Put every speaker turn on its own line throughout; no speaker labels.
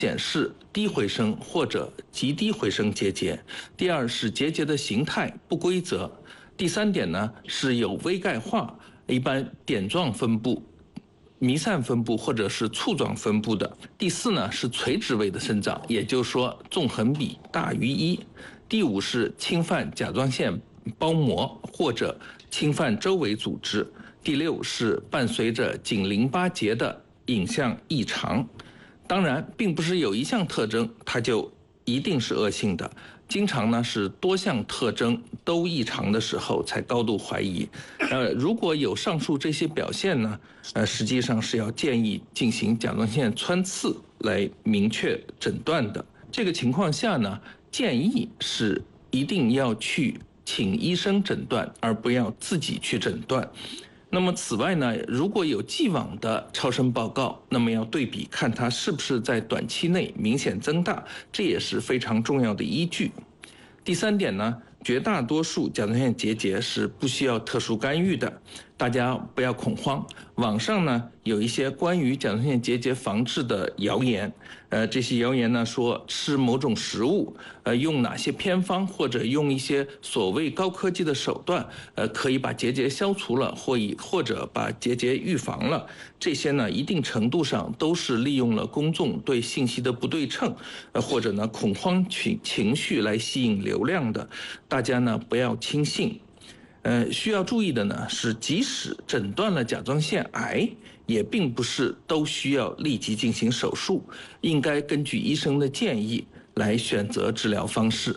显示低回声或者极低回声结节。第二是结节的形态不规则。第三点呢是有微钙化，一般点状分布、弥散分布或者是簇状分布的。第四呢是垂直位的生长，也就是说纵横比大于1。第五是侵犯甲状腺包膜或者侵犯周围组织。第六是伴随着颈淋巴结的影像异常。当然，并不是有一项特征它就一定是恶性的，经常呢是多项特征都异常的时候才高度怀疑。如果有上述这些表现呢，实际上是要建议进行甲状腺穿刺来明确诊断的。这个情况下呢，建议是一定要去请医生诊断，而不要自己去诊断。那么此外呢，如果有既往的超声报告，那么要对比看它是不是在短期内明显增大，这也是非常重要的依据。第三点呢，绝大多数甲状腺结节是不需要特殊干预的，大家不要恐慌。网上呢有一些关于甲状腺结节防治的谣言，这些谣言呢说吃某种食物，用哪些偏方或者用一些所谓高科技的手段，可以把结节消除了，或者把结节预防了。这些呢一定程度上都是利用了公众对信息的不对称，或者呢恐慌情绪来吸引流量的，大家呢不要轻信。需要注意的呢是，即使诊断了甲状腺癌，也并不是都需要立即进行手术，应该根据医生的建议来选择治疗方式。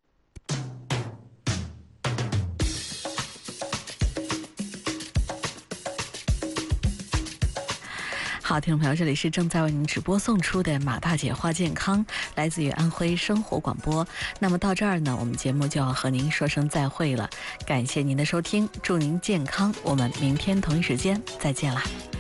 好，听众朋友，这里是正在为您直播送出的马大姐话健康，来自于安徽生活广播。那么到这儿呢，我们节目就要和您说声再会了，感谢您的收听，祝您健康，我们明天同一时间再见啦。